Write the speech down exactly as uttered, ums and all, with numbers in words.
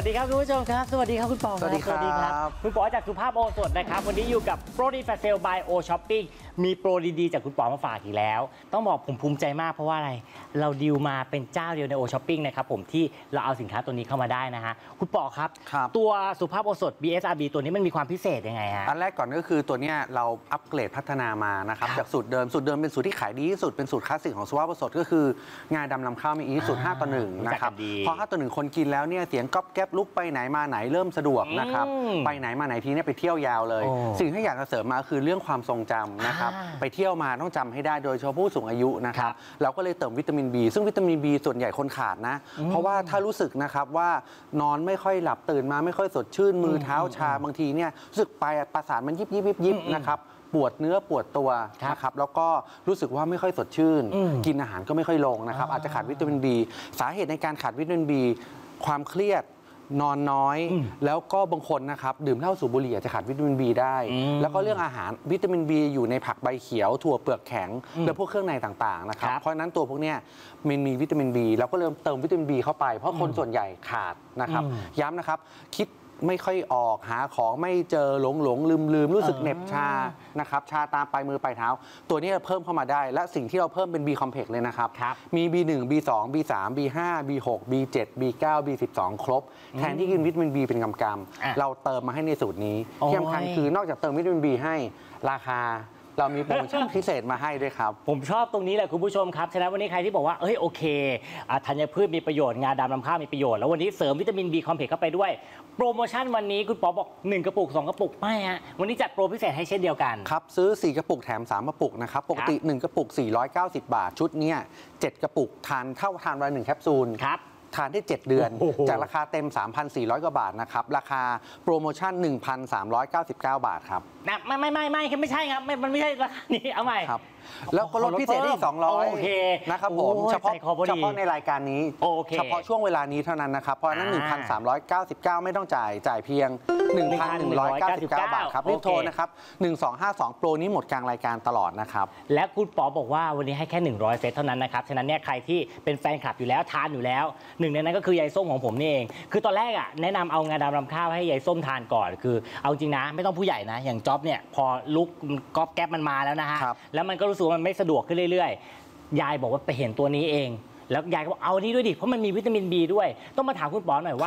สดีครับคุณผู้ชมครับสวัสดีครับคุณปอสวัสดีครับคุณปอจากสุภาพโอสถนะครับวันนี้อยู่กับโปรดีแฟเซลบายโอช้อปปิ้งมีโปรดีๆจากคุณปอมาฝากอีกแล้วต้องบอกผมภูมิใจมากเพราะว่าอะไรเราดีลมาเป็นเจ้าเดียวในโอช้อปปิ้งนะครับผมที่เราเอาสินค้าตัวนี้เข้ามาได้นะฮะคุณปอครับตัวสุภาพโอสถ บี เอส อาร์ บี ตัวนี้มันมีความพิเศษยังไงฮะอันแรกก่อนก็คือตัวนี้เราอัปเกรดพัฒนามานะครับจากสูตรเดิมสูตรเดิมเป็นสูตรที่ขายดีที่สุดเป็นสูตรคลาสสิกของสุภาพโอสถก็คืองาดำลำข้าวมีอีสูตรห้าต่อหนึ่งนะครับพอห้าต่อหนึ่งคนกินแล้วเนี่ยเสียงก๊อบแก๊บลุกไปไหนมาไหนเริ่มสะดวกนะครับไปไหนมาไหนทีนี้ไปเที่ยวยาวเลยสิ่งที่อยากจะเสริมมาคือเรื่องความทรงจำนะครับไปเที่ยวมาต้องจำให้ได้โดยเฉพาะผู้สูงอายุนะครับเราก็เลยเติมวิตามิน B ซึ่งวิตามิน B ส่วนใหญ่คนขาดนะเพราะว่าถ้ารู้สึกนะครับว่านอนไม่ค่อยหลับตื่นมาไม่ค่อยสดชื่นมือเท้าชาบางทีเนี่ยรู้สึกไปประสาทมันยิบยิบยิบยิบนะครับปวดเนื้อปวดตัวนะครับแล้วก็รู้สึกว่าไม่ค่อยสดชื่นกินอาหารก็ไม่ค่อยลงนะครับอาจจะขาดวิตามิน B สาเหตุในการขาดวิตามิน B ความเครียดนอนน้อยแล้วก็บางคนนะครับดื่มเหล้าสูบบุหรี่อาจจะขาดวิตามิน B ได้แล้วก็เรื่องอาหารวิตามิน B อยู่ในผักใบเขียวถั่วเปลือกแข็งและพวกเครื่องในต่างๆนะครับเพราะฉะนั้นตัวพวกนี้มันมีวิตามิน B เราก็เริ่มเติมวิตามิน B เข้าไปเพราะคนส่วนใหญ่ขาดนะครับย้ำนะครับคิดไม่ค่อยออกหาของไม่เจอหลงหลงลืมลืมรู้สึกเหน็บชานะครับชาตามปลายมือปลายเท้าตัวนี้เพิ่มเข้ามาได้และสิ่งที่เราเพิ่มเป็น B Complex เลยนะครับมี บี หนึ่ง บี สอง บี สาม บี ห้า บี หก บี เจ็ด บี เก้า บี สิบสอง ครบแทนที่กินวิตามิน B เป็นกำกำเราเติมมาให้ในสูตรนี้ที่สำคัญคือนอกจากเติมวิตามิน B ให้ราคาเรามีโปรโมชั่นพิเศษมาให้ด้วยครับผมชอบตรงนี้แหละคุณผู้ชมครับฉะนั้นวันนี้ใครที่บอกว่าเอ้ยโอเคธัญพืชมีประโยชน์งาดำลำข้าวมีประโยชน์แล้ววันนี้เสริมวิตามิน B คอมเพล็กซ์เข้าไปด้วยโปรโมชั่นวันนี้คุณปอบอกหนึ่งกระปุกสองกระปุกไม่ฮะวันนี้จัดโปรพิเศษให้เช่นเดียวกันครับซื้อสี่กระปุกแถมสามกระปุกนะครับปกติหนึ่งกระปุกสี่ร้อยเก้าสิบบาทชุดนี้เจ็ดกระปุกทานเท่าทานวันละหนึ่งแคปซูลครับทานได้เจ็ดเดือนจากราคาเต็ม สามพันสี่ร้อย กว่าบาทนะครับราคาโปรโมชั่น หนึ่งพันสามร้อยเก้าสิบเก้า บาทครับนะไม่ไม่ไม่ไม่ไม่ใช่ครับมันไม่ใช่ราคานี้เอาใหม่ครับแล้วก็ลดพิเศษอีกสองร้อยโอเคนะครับผมเฉพาะเฉพาะในรายการนี้เฉพาะช่วงเวลานี้เท่านั้นนะครับเพราะนั้น หนึ่งพันสามร้อยเก้าสิบเก้า ไม่ต้องจ่ายจ่ายเพียง หนึ่งพันหนึ่งร้อยเก้าสิบเก้า บาทครับรีบโทรนะครับหนึ่งสองห้าสองโปรนี้หมดกลางรายการตลอดนะครับและคุณป๋อบอกว่าวันนี้ให้แค่หนึ่งร้อยเซตเท่านั้นนะครับฉะนั้นเนี่ยใครที่เป็นแฟนคลับอยู่แล้วทานอยู่แล้วหนึ่งในนั้นก็คือยายส้มของผมนี่เองคือตอนแรกอ่ะแนะนำเอางาดำลำข้าวให้ยายส้มทานก่อนคือเอาจริงนะไม่ต้องผู้ใหญ่นะอย่างจ๊อบเนี่ยพอลุกก๊อบแก๊บมันมาแล้วนะฮะแล้วมันก็รู้สึกว่ามันไม่สะดวกขึ้นเรื่อยๆยายบอกว่าไปเห็นตัวนี้เองแล้วยายก็บอกเอานี้ด้วยดิเพราะมันมีวิตามิน B ด้วยต้องมาถามคุณป๋อหน่อยว่า